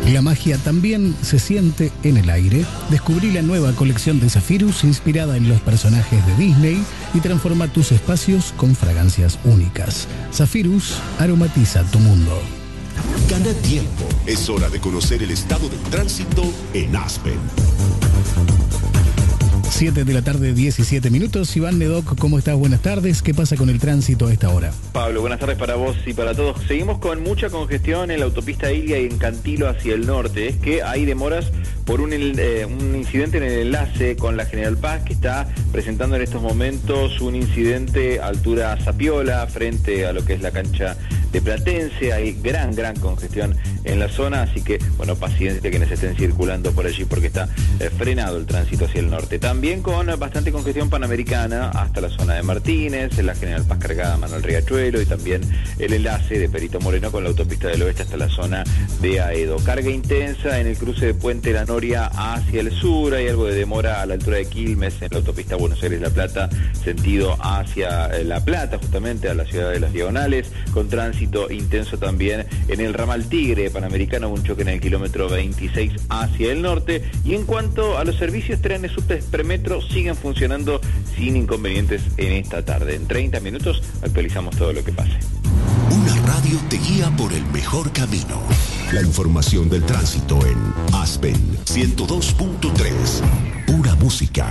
La magia también se siente en el aire. Descubrí la nueva colección de Zephyrus inspirada en los personajes de Disney y transforma tus espacios con fragancias únicas. Zephyrus aromatiza tu mundo. Gana tiempo. Es hora de conocer el estado del tránsito en Aspen. 7 de la tarde, 17 minutos. Iván Medoc, ¿cómo estás? Buenas tardes. ¿Qué pasa con el tránsito a esta hora? Pablo, buenas tardes para vos y para todos. Seguimos con mucha congestión en la autopista Ilia y en Cantilo hacia el norte. Es que hay demoras por un incidente en el enlace con la General Paz, que está presentando en estos momentos un incidente a altura Zapiola, frente a lo que es la cancha de Platense. Hay gran congestión en la zona, así que, bueno, paciencia quienes estén circulando por allí porque está frenado el tránsito hacia el norte. También con bastante congestión panamericana hasta la zona de Martínez, en la General Paz cargada Manuel Riachuelo y también el enlace de Perito Moreno con la autopista del oeste hasta la zona de Aedo. Carga intensa en el cruce de Puente La Noria hacia el sur, hay algo de demora a la altura de Quilmes en la autopista Buenos Aires-La Plata, sentido hacia La Plata, justamente a la ciudad de Las Diagonales, con tránsito intenso también en el ramal Tigre Panamericano, un choque en el kilómetro 26 hacia el norte. Y en cuanto a los servicios, trenes, subtes, premetro siguen funcionando sin inconvenientes en esta tarde. En 30 minutos actualizamos todo lo que pase. Una radio te guía por el mejor camino. La información del tránsito en Aspen 102.3. Pura música.